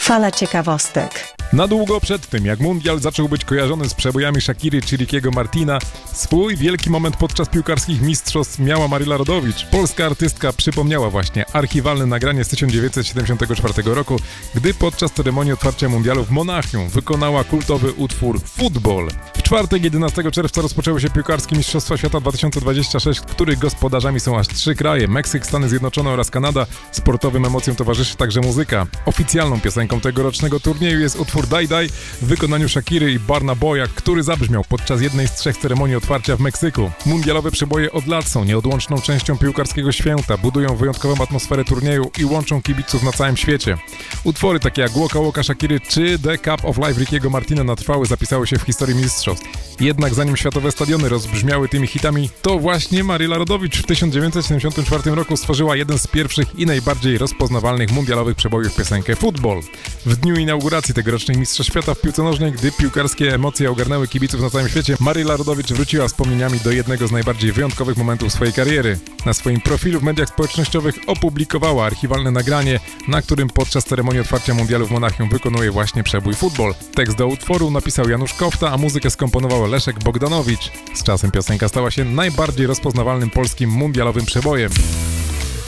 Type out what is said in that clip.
Fala ciekawostek. Na długo przed tym, jak mundial zaczął być kojarzony z przebojami Shakiry czy Rickiego Martina, swój wielki moment podczas piłkarskich mistrzostw miała Maryla Rodowicz. Polska artystka przypomniała właśnie archiwalne nagranie z 1974 roku, gdy podczas ceremonii otwarcia mundialu w Monachium wykonała kultowy utwór Football. W czwartek 11 czerwca rozpoczęły się piłkarskie Mistrzostwa Świata 2026, których gospodarzami są aż 3 kraje: Meksyk, Stany Zjednoczone oraz Kanada. Sportowym emocjom towarzyszy także muzyka. Oficjalną piosenką tegorocznego turnieju jest utwór Daj Daj w wykonaniu Shakiry i Burna Boya, który zabrzmiał podczas jednej z 3 ceremonii otwarcia w Meksyku. Mundialowe przeboje od lat są nieodłączną częścią piłkarskiego święta, budują wyjątkową atmosferę turnieju i łączą kibiców na całym świecie. Utwory takie jak Waka Waka Shakiry czy The Cup of Life Rickiego Martina na trwałe zapisały się w historii mistrzostw. Jednak zanim światowe stadiony rozbrzmiały tymi hitami, to właśnie Maryla Rodowicz w 1974 roku stworzyła jeden z pierwszych i najbardziej rozpoznawalnych mundialowych przebojów, piosenkę Football. W dniu inauguracji tegorocznych Mistrzostw Świata w piłce nożnej, gdy piłkarskie emocje ogarnęły kibiców na całym świecie, Maryla Rodowicz wróciła wspomnieniami do jednego z najbardziej wyjątkowych momentów swojej kariery. Na swoim profilu w mediach społecznościowych opublikowała archiwalne nagranie, na którym podczas ceremonii otwarcia mundialu w Monachium wykonuje właśnie przebój Football. Tekst do utworu napisał Janusz Kofta, a muzykę skomponował Leszek Bogdanowicz. Z czasem piosenka stała się najbardziej rozpoznawalnym polskim mundialowym przebojem.